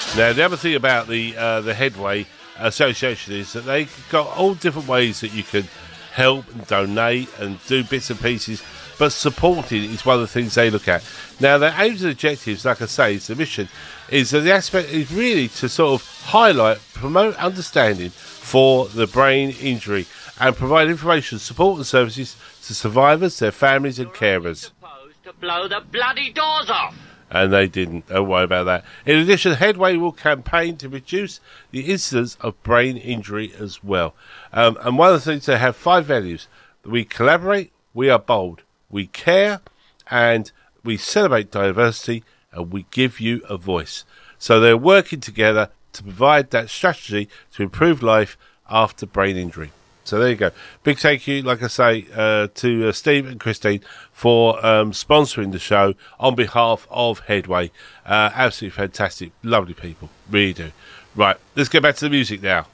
Now, the other thing about the Headway Association is that they've got all different ways that you can help and donate and do bits and pieces, but supporting is one of the things they look at. Now, their aims and objectives, like I say, is the mission, is that the aspect is really to sort of highlight, promote understanding for the brain injury and provide information, support and services to survivors, their families and carers. To blow the bloody doors off. And they didn't. Don't worry about that. In addition, Headway will campaign to reduce the incidence of brain injury as well. And one of the things, they have 5 values. We collaborate, we are bold, we care, and we celebrate diversity, and we give you a voice. So they're working together to provide that strategy to improve life after brain injury. So there you go. Big thank you, like I say, to Steve and Christine for sponsoring the show on behalf of Headway. Absolutely fantastic. Lovely people. Really do. Right, let's get back to the music now.